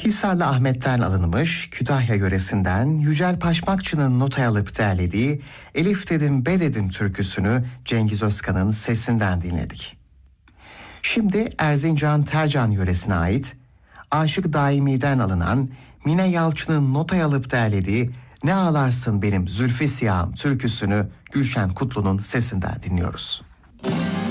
Hisarlı Ahmet'ten alınmış, Kütahya yöresinden Yücel Paşmakçı'nın notaya alıp derlediği Elif Dedim Be Dedim türküsünü Cengiz Özkan'ın sesinden dinledik. Şimdi Erzincan Tercan yöresine ait Aşık Daimi'den alınan Mine Yalçın'ın notaya alıp derlediği Ne Ağlarsın Benim Zülfü Siyahım türküsünü Gülşen Kutlu'nun sesinden dinliyoruz.